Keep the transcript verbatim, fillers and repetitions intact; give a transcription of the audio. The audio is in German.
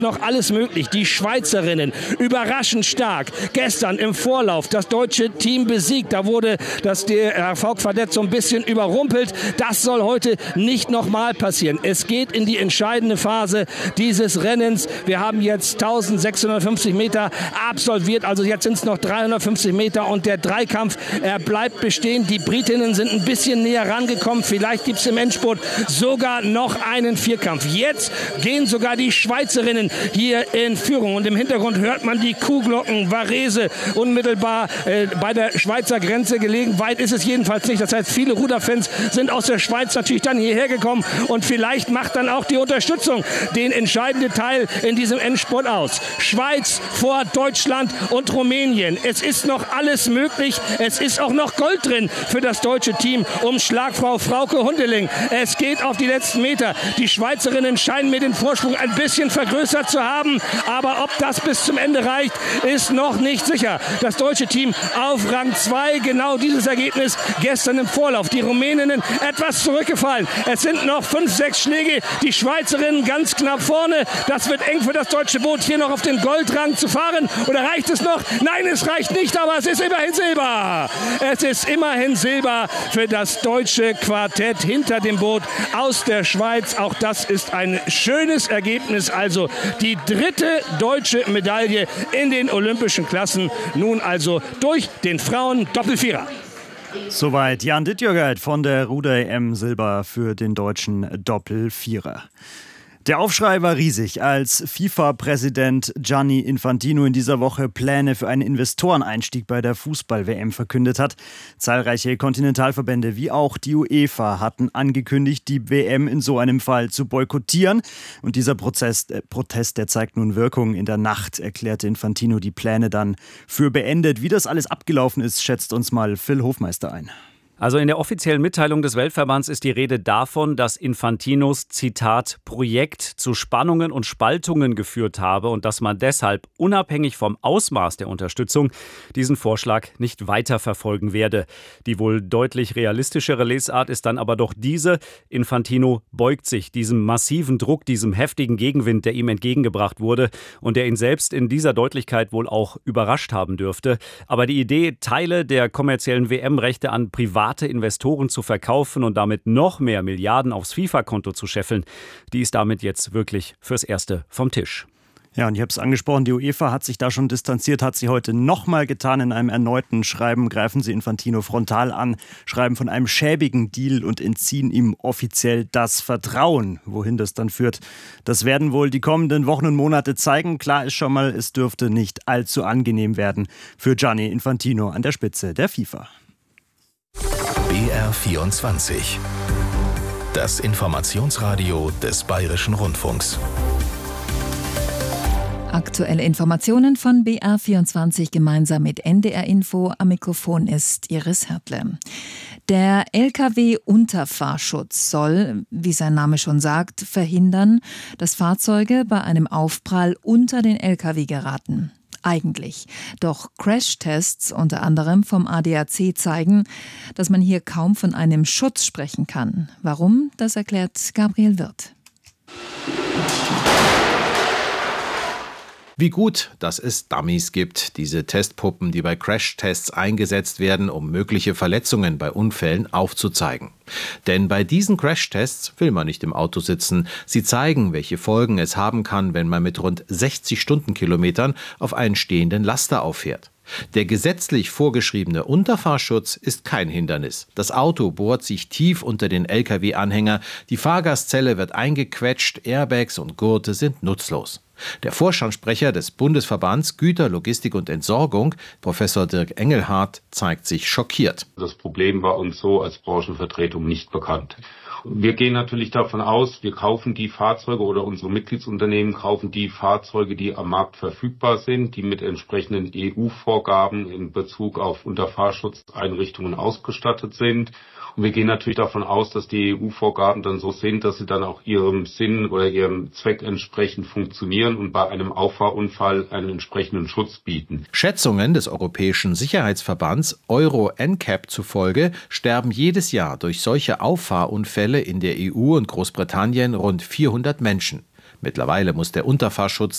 Noch alles möglich. Die Schweizerinnen überraschend stark. Gestern im Vorlauf das deutsche Team besiegt. Da wurde das D R V-Quartett so ein bisschen überrumpelt. Das soll heute nicht nochmal passieren. Es geht in die entscheidende Phase dieses Rennens. Wir haben jetzt eintausendsechshundertfünfzig Meter absolviert. Also jetzt sind es noch dreihundertfünfzig Meter und der Dreikampf, er bleibt bestehen. Die Britinnen sind ein bisschen näher rangekommen. Vielleicht gibt es im Endspurt sogar noch einen Vierkampf. Jetzt gehen sogar die Schweizerinnen hier in Führung. Und im Hintergrund hört man die Kuhglocken. Varese unmittelbar äh, bei der Schweizer Grenze gelegen. Weit ist es jedenfalls nicht. Das heißt, viele Ruderfans sind aus der Schweiz natürlich dann hierher gekommen. Und vielleicht macht dann auch die Unterstützung den entscheidenden Teil in diesem Endspurt aus. Schweiz vor Deutschland und Rumänien. Es ist noch alles möglich. Es ist auch noch Gold drin für das deutsche Team um Schlagfrau Frauke Hundeling. Es geht auf die letzten Meter. Die Schweizerinnen scheinen mir den Vorsprung ein bisschen vergrößert zu haben, aber ob das bis zum Ende reicht, ist noch nicht sicher. Das deutsche Team auf Rang zwei, genau dieses Ergebnis gestern im Vorlauf. Die Rumäninnen etwas zurückgefallen. Es sind noch fünf, sechs Schläge. Die Schweizerinnen ganz knapp vorne. Das wird eng für das deutsche Boot, hier noch auf den Goldrang zu fahren. Oder reicht es noch? Nein, es reicht nicht, aber es ist immerhin Silber. Es ist immerhin Silber für das deutsche Quartett hinter dem Boot aus der Schweiz. Auch das ist ein schönes Ergebnis. Also die dritte deutsche Medaille in den olympischen Klassen. Nun also durch den Frauen-Doppelvierer. Soweit Jan Dittjörgert von der Ruder-E M Silber für den deutschen Doppelvierer. Der Aufschrei war riesig, als FIFA-Präsident Gianni Infantino in dieser Woche Pläne für einen Investoreneinstieg bei der Fußball-W M verkündet hat. Zahlreiche Kontinentalverbände wie auch die UEFA hatten angekündigt, die W M in so einem Fall zu boykottieren. Und dieser Prozess, äh, Protest, der zeigt nun Wirkung. In der Nacht erklärte Infantino die Pläne dann für beendet. Wie das alles abgelaufen ist, schätzt uns mal Phil Hofmeister ein. Also in der offiziellen Mitteilung des Weltverbands ist die Rede davon, dass Infantinos, Zitat, Projekt zu Spannungen und Spaltungen geführt habe und dass man deshalb, unabhängig vom Ausmaß der Unterstützung, diesen Vorschlag nicht weiterverfolgen werde. Die wohl deutlich realistischere Lesart ist dann aber doch diese: Infantino beugt sich diesem massiven Druck, diesem heftigen Gegenwind, der ihm entgegengebracht wurde und der ihn selbst in dieser Deutlichkeit wohl auch überrascht haben dürfte. Aber die Idee, Teile der kommerziellen W M-Rechte an private Investoren zu verkaufen und damit noch mehr Milliarden aufs FIFA-Konto zu scheffeln, die ist damit jetzt wirklich fürs Erste vom Tisch. Ja, und ich habe es angesprochen, die UEFA hat sich da schon distanziert, hat sie heute nochmal getan. In einem erneuten Schreiben greifen sie Infantino frontal an, schreiben von einem schäbigen Deal und entziehen ihm offiziell das Vertrauen. Wohin das dann führt, das werden wohl die kommenden Wochen und Monate zeigen. Klar ist schon mal, es dürfte nicht allzu angenehm werden für Gianni Infantino an der Spitze der FIFA. B R vierundzwanzig. Das Informationsradio des Bayerischen Rundfunks. Aktuelle Informationen von B R vierundzwanzig gemeinsam mit N D R Info. Am Mikrofon ist Iris Hertle. Der L K W-Unterfahrschutz soll, wie sein Name schon sagt, verhindern, dass Fahrzeuge bei einem Aufprall unter den L K W geraten. Eigentlich. Doch Crashtests unter anderem vom A D A C zeigen, dass man hier kaum von einem Schutz sprechen kann. Warum? Das erklärt Gabriel Wirth. Wie gut, dass es Dummies gibt, diese Testpuppen, die bei Crashtests eingesetzt werden, um mögliche Verletzungen bei Unfällen aufzuzeigen. Denn bei diesen Crashtests will man nicht im Auto sitzen. Sie zeigen, welche Folgen es haben kann, wenn man mit rund sechzig Stundenkilometern auf einen stehenden Laster auffährt. Der gesetzlich vorgeschriebene Unterfahrschutz ist kein Hindernis. Das Auto bohrt sich tief unter den L K W-Anhänger, die Fahrgastzelle wird eingequetscht, Airbags und Gurte sind nutzlos. Der Vorstandssprecher des Bundesverbands Güter, Logistik und Entsorgung, Professor Dirk Engelhardt, zeigt sich schockiert. Das Problem war uns so als Branchenvertretung nicht bekannt. Wir gehen natürlich davon aus, wir kaufen die Fahrzeuge oder unsere Mitgliedsunternehmen kaufen die Fahrzeuge, die am Markt verfügbar sind, die mit entsprechenden E U-Vorgaben in Bezug auf Unterfahrschutzeinrichtungen ausgestattet sind. Und wir gehen natürlich davon aus, dass die E U-Vorgaben dann so sind, dass sie dann auch ihrem Sinn oder ihrem Zweck entsprechend funktionieren und bei einem Auffahrunfall einen entsprechenden Schutz bieten. Schätzungen des Europäischen Sicherheitsverbands Euro N C A P zufolge sterben jedes Jahr durch solche Auffahrunfälle in der E U und Großbritannien rund vierhundert Menschen. Mittlerweile muss der Unterfahrschutz